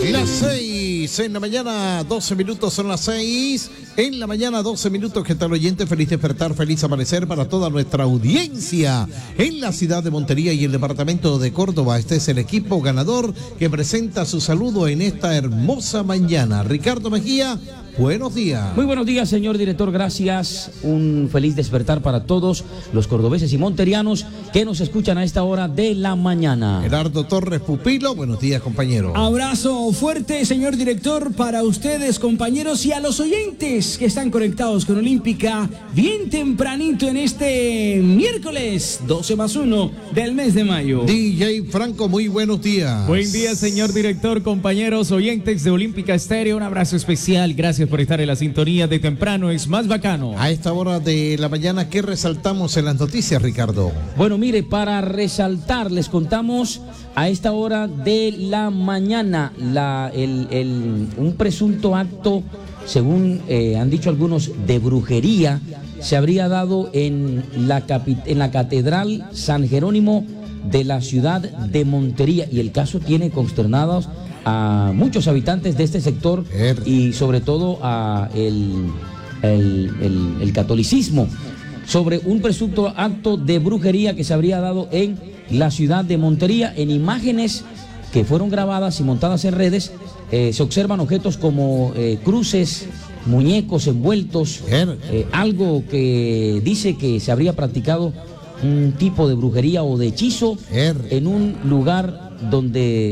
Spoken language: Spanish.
Las 6 en la mañana, 12 minutos, son las 6 en la mañana, 12 minutos. ¿Qué tal, oyente? Feliz despertar, feliz amanecer para toda nuestra audiencia en la ciudad de Montería y el departamento de Córdoba. Este es el equipo ganador que presenta su saludo en esta hermosa mañana. Ricardo Mejía, buenos días. Muy buenos días, señor director, gracias. Un feliz despertar para todos los cordobeses y monterianos que nos escuchan a esta hora de la mañana. Gerardo Torres Pupilo, buenos días, compañero. Abrazo fuerte, señor director, para ustedes, compañeros, y a los oyentes que están conectados con Olímpica bien tempranito en este miércoles 12+1 del mes de mayo. DJ Franco, muy buenos días. Buen día, señor director, compañeros, oyentes de Olímpica Estéreo. Un abrazo especial, gracias por estar en la sintonía de temprano, es más bacano. A esta hora de la mañana, ¿qué resaltamos en las noticias, Ricardo? Bueno, mire, para resaltar, les contamos a esta hora de la mañana un presunto acto, según han dicho algunos, de brujería, se habría dado en la Catedral San Jerónimo de la ciudad de Montería, y el caso tiene consternados a muchos habitantes de este sector y sobre todo a el catolicismo, sobre un presunto acto de brujería que se habría dado en la ciudad de Montería. En imágenes que fueron grabadas y montadas en redes se observan objetos como cruces, muñecos envueltos, algo que dice que se habría practicado un tipo de brujería o de hechizo en un lugar donde